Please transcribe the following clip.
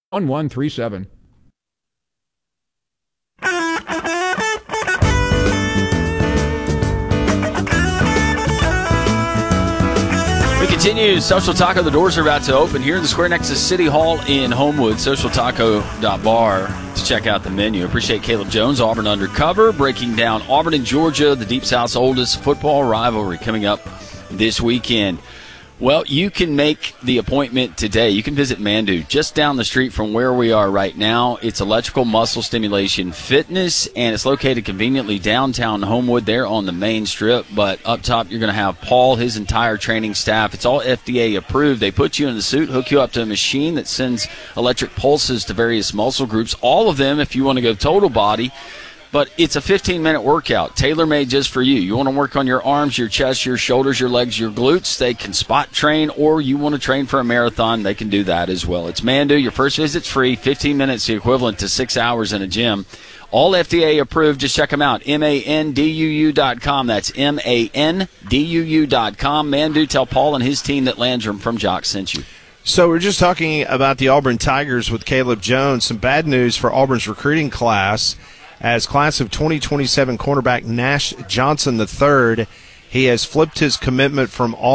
1137. We continue. Social Taco, the doors are about to open here in the square next to City Hall in Homewood. SocialTaco.bar to check out the menu. Appreciate Caleb Jones, Auburn Undercover, breaking down Auburn and Georgia, the Deep South's oldest football rivalry, coming up this weekend. Well, you can make the appointment today. You can visit Mandu just down the street from where we are right now. It's electrical muscle stimulation fitness, and it's located conveniently downtown Homewood there on the main strip. But up top, you're going to have Paul, his entire training staff. It's all FDA approved. They put you in the suit, hook you up to a machine that sends electric pulses to various muscle groups, all of them if you want to go total body. But it's a 15-minute workout, tailor-made just for you. You want to work on your arms, your chest, your shoulders, your legs, your glutes. They can spot train, or you want to train for a marathon, they can do that as well. It's Mandu. Your first visit's free. 15 minutes, the equivalent to 6 hours in a gym. All FDA approved. Just check them out. MANDUU.com. That's MANDUU.com. Mandu, tell Paul and his team that Landrum from Jock sent you. So we're just talking about the Auburn Tigers with Caleb Jones. Some bad news for Auburn's recruiting class. As class of 2027 cornerback Nash Johnson III, he has flipped his commitment from Auburn.